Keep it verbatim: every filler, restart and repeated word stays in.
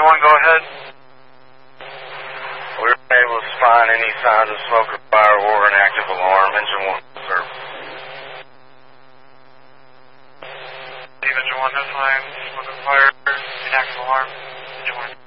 one, go ahead. We were able to find any signs of smoke or fire or an active alarm. Engine one, sir. Engine one, no signs, smoke or fire, inactive alarm.